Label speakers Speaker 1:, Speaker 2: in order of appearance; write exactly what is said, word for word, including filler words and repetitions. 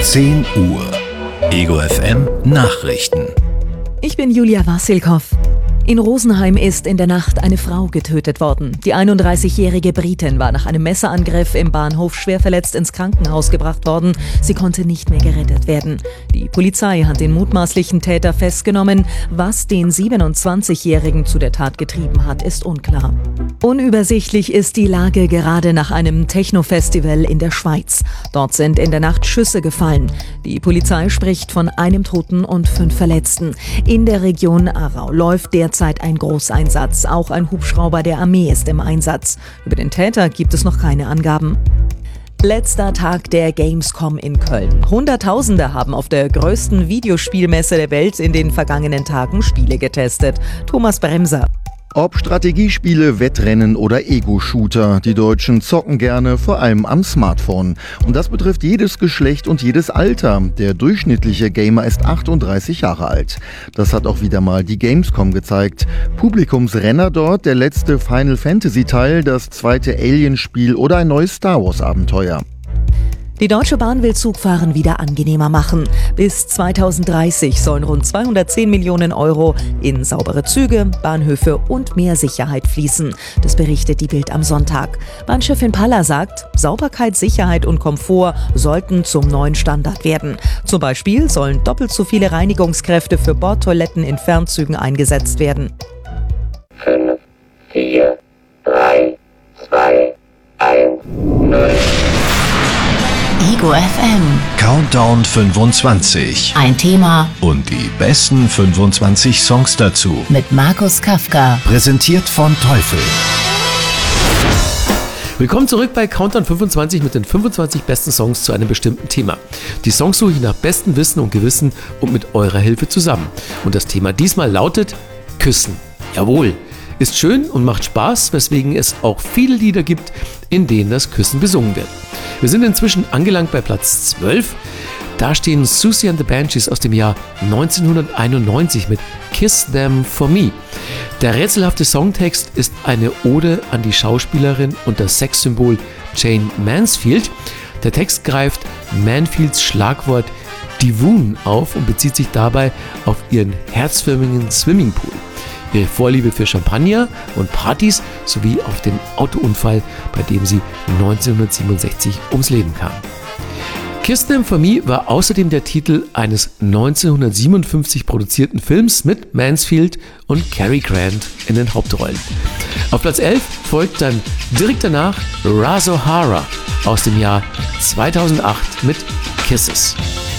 Speaker 1: zehn Uhr. Ego F M Nachrichten.
Speaker 2: Ich bin Julia Wassilkow. In Rosenheim ist in der Nacht eine Frau getötet worden. Die einunddreißigjährige Britin war nach einem Messerangriff im Bahnhof schwer verletzt ins Krankenhaus gebracht worden. Sie konnte nicht mehr gerettet werden. Die Polizei hat den mutmaßlichen Täter festgenommen. Was den siebenundzwanzigjährigen zu der Tat getrieben hat, ist unklar. Unübersichtlich ist die Lage gerade nach einem Techno-Festival in der Schweiz. Dort sind in der Nacht Schüsse gefallen. Die Polizei spricht von einem Toten und fünf Verletzten. In der Region Aarau läuft derzeit ein Großeinsatz. Auch ein Hubschrauber der Armee ist im Einsatz. Über den Täter gibt es noch keine Angaben. Letzter Tag der Gamescom in Köln. Hunderttausende haben auf der größten Videospielmesse der Welt in den vergangenen Tagen Spiele getestet. Thomas Bremser.
Speaker 3: Ob Strategiespiele, Wettrennen oder Ego-Shooter, die Deutschen zocken gerne, vor allem am Smartphone. Und das betrifft jedes Geschlecht und jedes Alter. Der durchschnittliche Gamer ist achtunddreißig Jahre alt. Das hat auch wieder mal die Gamescom gezeigt. Publikumsrenner dort, der letzte Final Fantasy Teil, das zweite Alien-Spiel oder ein neues Star Wars Abenteuer.
Speaker 2: Die Deutsche Bahn will Zugfahren wieder angenehmer machen. Bis zweitausenddreißig sollen rund zweihundertzehn Millionen Euro in saubere Züge, Bahnhöfe und mehr Sicherheit fließen. Das berichtet die Bild am Sonntag. Bahnchefin Palla sagt, Sauberkeit, Sicherheit und Komfort sollten zum neuen Standard werden. Zum Beispiel sollen doppelt so viele Reinigungskräfte für Bordtoiletten in Fernzügen eingesetzt werden.
Speaker 4: fünf, vier, drei, zwei, eins, null.
Speaker 5: Ego F M.
Speaker 1: Countdown fünfundzwanzig.
Speaker 5: Ein Thema
Speaker 1: Und die besten fünfundzwanzig Songs dazu.
Speaker 5: mit Markus Kafka.
Speaker 1: Präsentiert von Teufel.
Speaker 6: Willkommen zurück bei Countdown fünfundzwanzig mit den fünfundzwanzig besten Songs zu einem bestimmten Thema. Die Songs suche ich nach bestem Wissen und Gewissen und mit eurer Hilfe zusammen. Und das Thema diesmal lautet Küssen. Jawohl, ist schön und macht Spaß, weswegen es auch viele Lieder gibt, in denen das Küssen besungen wird. Wir sind inzwischen angelangt bei Platz zwölf. Da stehen Siouxsie and the Banshees aus dem Jahr neunzehnhunderteinundneunzig mit Kiss Them For Me. Der rätselhafte Songtext ist eine Ode an die Schauspielerin und das Sexsymbol Jane Mansfield. Der Text greift Mansfields Schlagwort Divoon auf und bezieht sich dabei auf ihren herzförmigen Swimmingpool, ihre Vorliebe für Champagner und Partys sowie auf den Autounfall, bei dem sie neunzehnhundertsiebenundsechzig ums Leben kam. Kiss Them For Me war außerdem der Titel eines neunzehnhundertsiebenundfünfzig produzierten Films mit Mansfield und Cary Grant in den Hauptrollen. Auf Platz elf folgt dann direkt danach Ras O'Hara aus dem Jahr zweitausendacht mit Kisses.